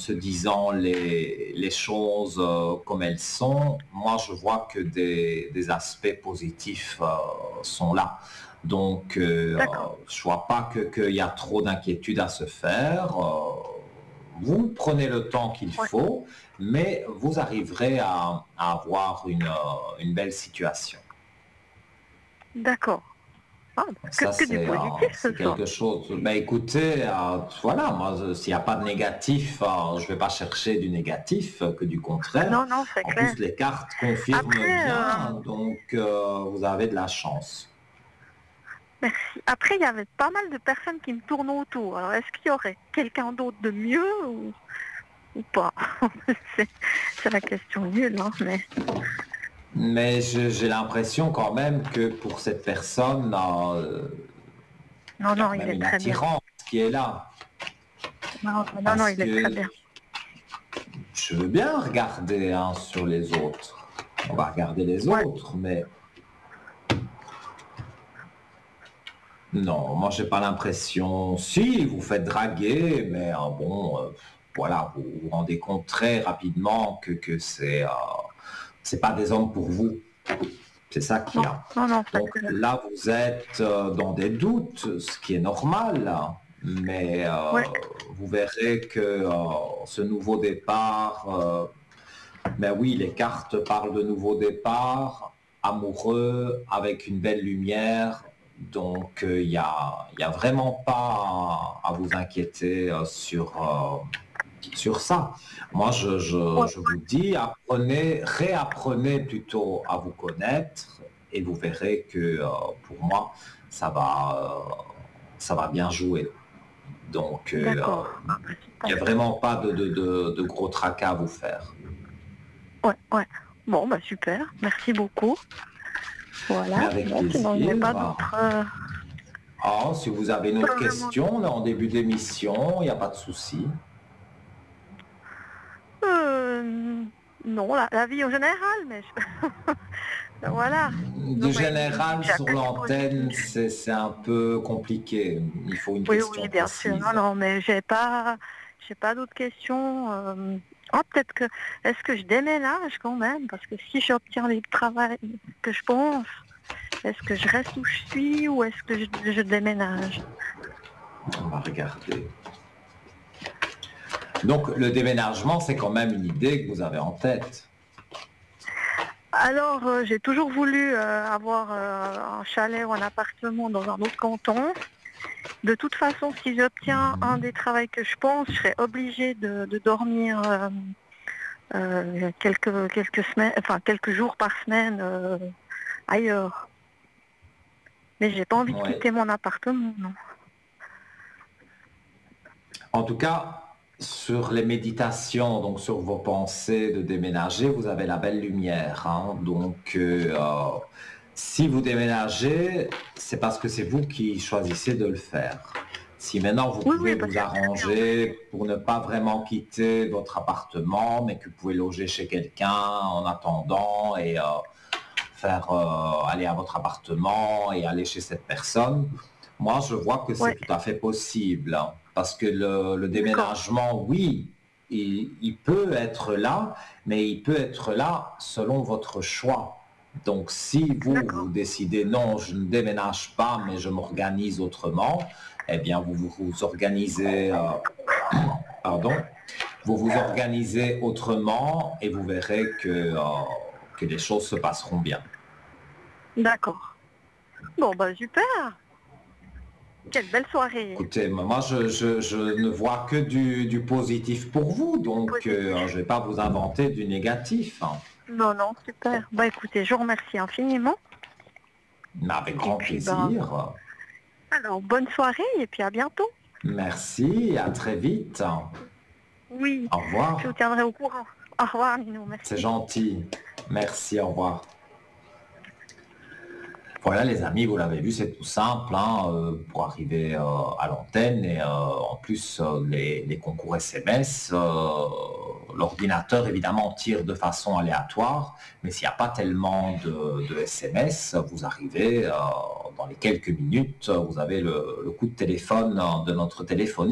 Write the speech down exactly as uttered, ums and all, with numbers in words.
se disant les, les choses euh, comme elles sont, moi je vois que des, des aspects positifs euh, sont là. Donc euh, D'accord. je vois pas que, qu'il y a trop d'inquiétude à se faire. Euh, vous prenez le temps qu'il Ouais, faut, mais vous arriverez à, à avoir une, euh, une belle situation. d'accord. Ah, bah, que, Ça, que du c'est euh, positif ce c'est soir. quelque chose. Ben, écoutez, euh, voilà, moi, euh, s'il n'y a pas de négatif, euh, je ne vais pas chercher du négatif, euh, que du contraire. Non, non, c'est En clair. plus, les cartes confirment Après, bien, euh, donc euh, vous avez de la chance. merci. Après, il y avait pas mal de personnes qui me tournent autour. Alors, est-ce qu'il y aurait quelqu'un d'autre de mieux ou, ou pas? C'est c'est la question nulle, hein, mais Mais je- j'ai l'impression quand même que pour cette personne, euh, non, il y a non, quand il même est une très bien. attirance qui est là. Non, non, non, Parce il est très que bien. je veux bien regarder hein, sur les autres. On va regarder les Ouais, autres, mais non, moi j'ai pas l'impression. Si, vous faites draguer, mais euh, bon, euh, voilà, vous vous rendez compte très rapidement que, que c'est euh, c'est pas des hommes pour vous. C'est ça qu'il y non, a. non, non, c'est Donc clair. là, vous êtes euh, dans des doutes, ce qui est normal, hein, mais euh, Ouais, vous verrez que euh, ce nouveau départ, euh, ben oui, les cartes parlent de nouveau départ, amoureux, avec une belle lumière. Donc, il euh, n'y a, y a vraiment pas à, à vous inquiéter euh, sur, euh, sur ça. Moi, je, je, ouais, je vous dis, apprenez, réapprenez plutôt à vous connaître et vous verrez que euh, pour moi, ça va, euh, ça va bien jouer. Donc, euh, d'accord. Ah, bah, il n'y a super. vraiment pas de, de, de, de gros tracas à vous faire. Ouais, ouais. Bon, bah super. Merci beaucoup. Mais Voilà. avec Bon, sinon, je n'ai pas plaisir. d'autres. euh, Ah, si vous avez une pas autre vraiment. question, là, en début d'émission, il n'y a pas de souci. Euh, non, la, la vie en général, mais je- voilà. De Non, mais il dit général, que j'ai sur que du l'antenne, positif. c'est c'est un peu compliqué. Il faut une Oui, question oui, bien sûr. Non, précise. non, mais j'ai pas, j'ai pas d'autres questions. euh. Ah, peut-être que, est-ce que je déménage quand même? Parce que si j'obtiens le travail que je pense, est-ce que je reste où je suis ou est-ce que je, je déménage? On va regarder. Donc, le déménagement, c'est quand même une idée que vous avez en tête. Alors, euh, j'ai toujours voulu euh, avoir euh, un chalet ou un appartement dans un autre canton. De toute façon, si j'obtiens un des Mhm. travaux que je pense, je serai obligée de, de dormir euh, euh, quelques, quelques semaines, enfin quelques jours par semaine euh, ailleurs. Mais j'ai pas envie de Ouais. quitter mon appartement, non. En tout cas, sur les méditations, donc sur vos pensées de déménager, vous avez la belle lumière, hein. Donc, euh, euh, si vous déménagez, c'est parce que c'est vous qui choisissez de le faire. Si maintenant vous Oui, pouvez oui, bah, vous c'est très bien aussi. arranger pour ne pas vraiment quitter votre appartement, mais que vous pouvez loger chez quelqu'un en attendant et euh, faire euh, aller à votre appartement et aller chez cette personne, moi je vois que c'est Ouais, tout à fait possible, hein. Parce que le, le d'accord, déménagement, oui, il, il peut être là, mais il peut être là selon votre choix. Donc si vous, vous d'accord. décidez non, je ne déménage pas, mais je m'organise autrement, eh bien vous vous, vous organisez, euh, pardon, vous vous organisez autrement et vous verrez que, euh, que les choses se passeront bien. D'accord. Bon, bah super. Quelle belle soirée. Écoutez, moi, je, je- je ne vois que du, du positif pour vous, Du donc euh, je positif. ne vais pas vous inventer du négatif, hein. Non, non, super. Bah écoutez, je vous remercie infiniment. Mais avec Et grand puis, ben, plaisir. alors, bonne soirée et puis à bientôt. Merci, à très vite. Oui, Au je vous revoir. tiendrai au courant. Au revoir, Nino, C'est merci. gentil. Merci, au revoir. Voilà les amis, vous l'avez vu, c'est tout simple hein, euh, pour arriver euh, à l'antenne et euh, en plus euh, les, les concours S M S, euh, l'ordinateur évidemment tire de façon aléatoire, mais s'il n'y a pas tellement de, de S M S, vous arrivez euh, dans les quelques minutes, vous avez le, le coup de téléphone euh, de notre téléphone.